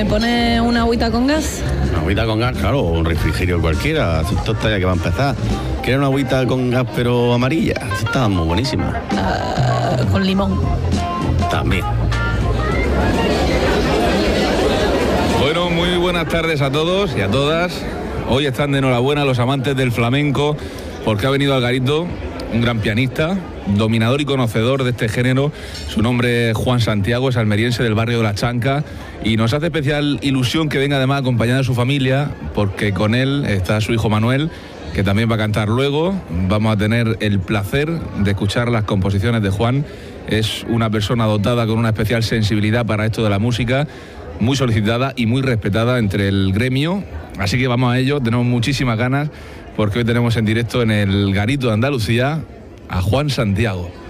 ¿Me pone una agüita con gas? Una agüita con gas, claro, o un refrigerio cualquiera. Esto está ya que va a empezar. ¿Quieres una agüita con gas pero amarilla? Está muy buenísima. Con limón. También. Bueno, muy buenas tardes a todos y a todas. Hoy están de enhorabuena los amantes del flamenco porque ha venido al garito un gran pianista, dominador y conocedor de este género. Su nombre es Juan Santiago, es almeriense del barrio de La Chanca y nos hace especial ilusión que venga además acompañado de su familia, porque con él está su hijo Manuel, que también va a cantar luego. Vamos a tener el placer de escuchar las composiciones de Juan. Es una persona dotada con una especial sensibilidad para esto de la música, muy solicitada y muy respetada entre el gremio. Así que vamos a ello, tenemos muchísimas ganas, porque hoy tenemos en directo en el Garito de Andalucía a Juan Santiago.